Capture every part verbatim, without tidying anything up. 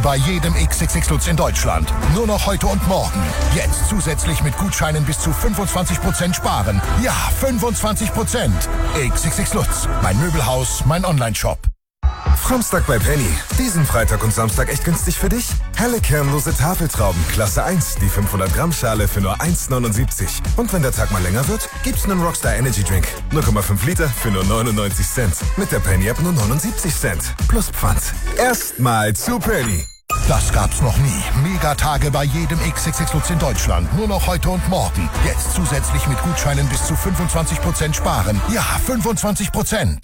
Bei jedem X X X Lutz in Deutschland. Nur noch heute und morgen. Jetzt zusätzlich mit Gutscheinen bis zu fünfundzwanzig Prozent sparen. Ja, fünfundzwanzig Prozent. X X X Lutz. Mein Möbelhaus, mein Onlineshop. Framstag bei Penny. Diesen Freitag und Samstag echt günstig für dich? Helle kernlose Tafeltrauben, Klasse eins, die fünfhundert Gramm Schale für nur eins neunundsiebzig. Und wenn der Tag mal länger wird, gibt's einen Rockstar Energy Drink. null Komma fünf Liter für nur neunundneunzig Cent. Mit der Penny App nur neunundsiebzig Cent. Plus Pfand. Erstmal zu Penny. Das gab's noch nie. Megatage bei jedem X X X Lutz in Deutschland. Nur noch heute und morgen. Jetzt zusätzlich mit Gutscheinen bis zu fünfundzwanzig Prozent sparen. Ja, fünfundzwanzig Prozent.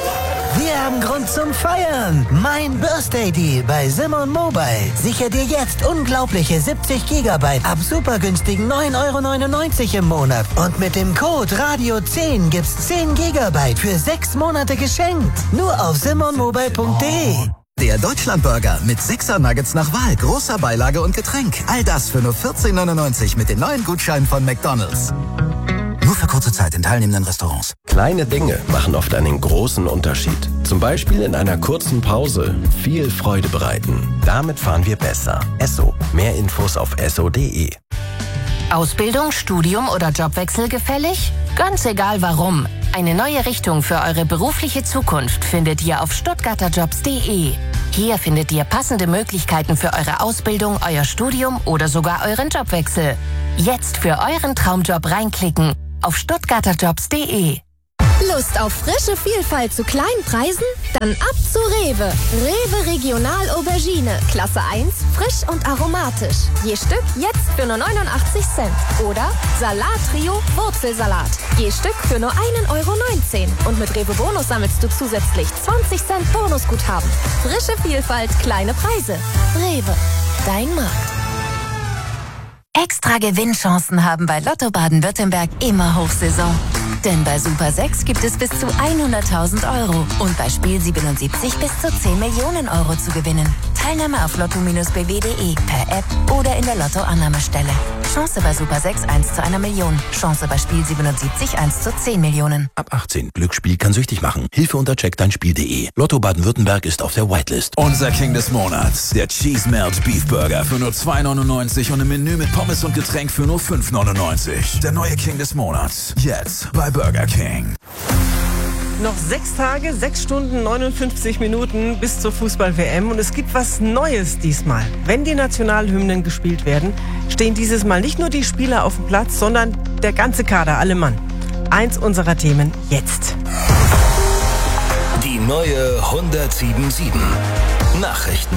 Wir haben Grund zum Feiern. Mein Birthday Deal bei Simon Mobile. Sicher dir jetzt unglaubliche siebzig Gigabyte ab super günstigen neun Euro neunundneunzig im Monat. Und mit dem Code Radio zehn gibt's zehn Gigabyte für sechs Monate geschenkt. Nur auf simon mobile punkt de. Der Deutschlandburger mit sechser Nuggets nach Wahl, großer Beilage und Getränk. All das für nur vierzehn neunundneunzig mit den neuen Gutscheinen von McDonald's. Nur für kurze Zeit in teilnehmenden Restaurants. Kleine Dinge machen oft einen großen Unterschied. Zum Beispiel in einer kurzen Pause viel Freude bereiten. Damit fahren wir besser. Esso. Mehr Infos auf esso punkt de. Ausbildung, Studium oder Jobwechsel gefällig? Ganz egal warum. Eine neue Richtung für eure berufliche Zukunft findet ihr auf stuttgarter jobs punkt de. Hier findet ihr passende Möglichkeiten für eure Ausbildung, euer Studium oder sogar euren Jobwechsel. Jetzt für euren Traumjob reinklicken auf stuttgarter jobs punkt de. Lust auf frische Vielfalt zu kleinen Preisen? Dann ab zu Rewe. Rewe Regional Aubergine. Klasse eins, frisch und aromatisch. Je Stück jetzt für nur neunundachtzig Cent. Oder Salat Trio Wurzelsalat. Je Stück für nur ein Euro neunzehn. Und mit Rewe Bonus sammelst du zusätzlich zwanzig Cent Bonusguthaben. Frische Vielfalt, kleine Preise. Rewe. Dein Markt. Extra Gewinnchancen haben bei Lotto Baden-Württemberg immer Hochsaison. Denn bei Super sechs gibt es bis zu hunderttausend Euro und bei Spiel siebenundsiebzig bis zu zehn Millionen Euro zu gewinnen. Teilnahme auf lotto Bindestrich b w punkt de, per App oder in der Lotto-Annahmestelle. Chance bei Super sechs eins zu einer Million. Chance bei Spiel siebenundsiebzig eins zu zehn Millionen. Ab achtzehn. Glücksspiel kann süchtig machen. Hilfe unter check dein Spiel punkt de. Lotto Baden-Württemberg ist auf der Whitelist. Unser King des Monats. Der Cheese Melt Beef Burger für nur zwei neunundneunzig und ein Menü mit Pommes und Getränk für nur fünf neunundneunzig. Der neue King des Monats. Jetzt bei Burger King. Noch sechs Tage, sechs Stunden, neunundfünfzig Minuten bis zur Fußball-W M. Und es gibt was Neues diesmal. Wenn die Nationalhymnen gespielt werden, stehen dieses Mal nicht nur die Spieler auf dem Platz, sondern der ganze Kader, alle Mann. Eins unserer Themen jetzt. Die neue hundertsiebundsiebzig. Nachrichten.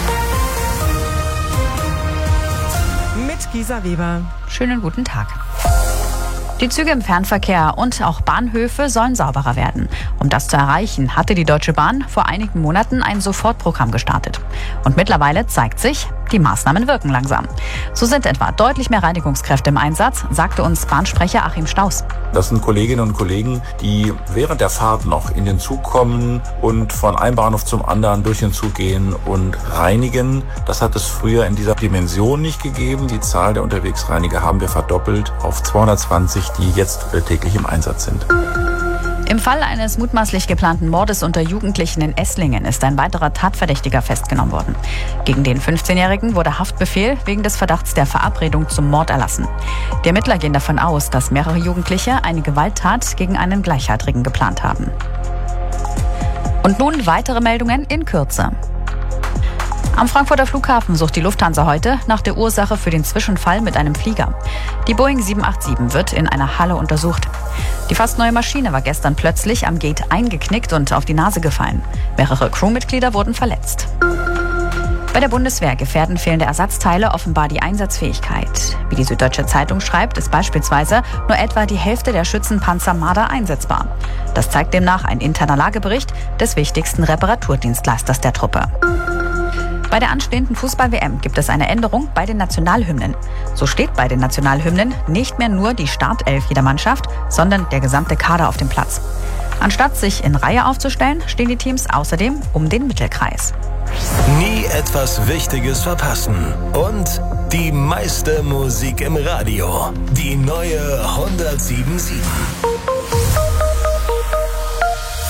Mit Gisa Weber. Schönen guten Tag. Die Züge im Fernverkehr und auch Bahnhöfe sollen sauberer werden. Um das zu erreichen, hatte die Deutsche Bahn vor einigen Monaten ein Sofortprogramm gestartet. Und mittlerweile zeigt sich, die Maßnahmen wirken langsam. So sind etwa deutlich mehr Reinigungskräfte im Einsatz, sagte uns Bahnsprecher Achim Staus. Das sind Kolleginnen und Kollegen, die während der Fahrt noch in den Zug kommen und von einem Bahnhof zum anderen durch den Zug gehen und reinigen. Das hat es früher in dieser Dimension nicht gegeben. Die Zahl der Unterwegsreiniger haben wir verdoppelt auf zweihundertzwanzig, die jetzt täglich im Einsatz sind. Im Fall eines mutmaßlich geplanten Mordes unter Jugendlichen in Esslingen ist ein weiterer Tatverdächtiger festgenommen worden. Gegen den fünfzehnjährigen wurde Haftbefehl wegen des Verdachts der Verabredung zum Mord erlassen. Die Ermittler gehen davon aus, dass mehrere Jugendliche eine Gewalttat gegen einen Gleichaltrigen geplant haben. Und nun weitere Meldungen in Kürze. Am Frankfurter Flughafen sucht die Lufthansa heute nach der Ursache für den Zwischenfall mit einem Flieger. Die Boeing sieben acht sieben wird in einer Halle untersucht. Die fast neue Maschine war gestern plötzlich am Gate eingeknickt und auf die Nase gefallen. Mehrere Crewmitglieder wurden verletzt. Bei der Bundeswehr gefährden fehlende Ersatzteile offenbar die Einsatzfähigkeit. Wie die Süddeutsche Zeitung schreibt, ist beispielsweise nur etwa die Hälfte der Schützenpanzer Marder einsetzbar. Das zeigt demnach ein interner Lagebericht des wichtigsten Reparaturdienstleisters der Truppe. Bei der anstehenden Fußball-W M gibt es eine Änderung bei den Nationalhymnen. So steht bei den Nationalhymnen nicht mehr nur die Startelf jeder Mannschaft, sondern der gesamte Kader auf dem Platz. Anstatt sich in Reihe aufzustellen, stehen die Teams außerdem um den Mittelkreis. Nie etwas Wichtiges verpassen. Und die meiste Musik im Radio. Die neue hundertsiebundsiebzig.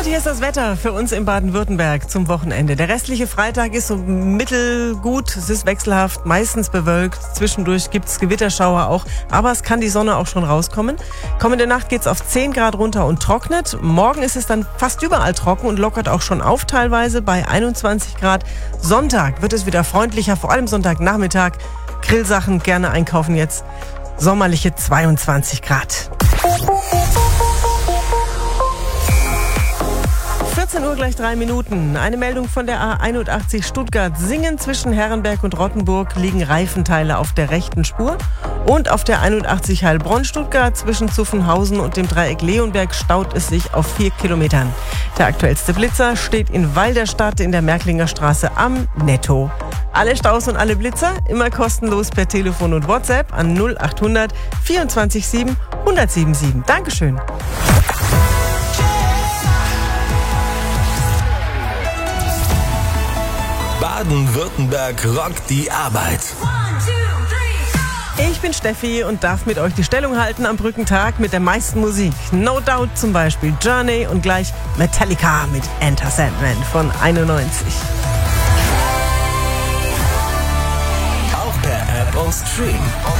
hier ist das Wetter für uns in Baden-Württemberg zum Wochenende. Der restliche Freitag ist so mittelgut, es ist wechselhaft, meistens bewölkt. Zwischendurch gibt's Gewitterschauer auch, aber es kann die Sonne auch schon rauskommen. Kommende Nacht geht's auf zehn Grad runter und trocknet. Morgen ist es dann fast überall trocken und lockert auch schon auf teilweise bei einundzwanzig Grad. Sonntag wird es wieder freundlicher, vor allem Sonntagnachmittag. Grillsachen gerne einkaufen jetzt. Sommerliche zweiundzwanzig Grad. vierzehn Uhr gleich drei Minuten. Eine Meldung von der A einundachtzig Stuttgart-Singen. Zwischen Herrenberg und Rottenburg liegen Reifenteile auf der rechten Spur. Und auf der einundachtzig Heilbronn-Stuttgart zwischen Zuffenhausen und dem Dreieck Leonberg staut es sich auf vier Kilometern. Der aktuellste Blitzer steht in Walderstadt in der Märklinger Straße am Netto. Alle Staus und alle Blitzer immer kostenlos per Telefon und WhatsApp an null achthundert vierundzwanzig sieben hundertsiebenundsiebzig. Dankeschön. Baden-Württemberg rockt die Arbeit. Ich bin Steffi und darf mit euch die Stellung halten am Brückentag mit der meisten Musik. No Doubt zum Beispiel, Journey und gleich Metallica mit Enter Sandman von einundneunzig. Auch per App und Stream.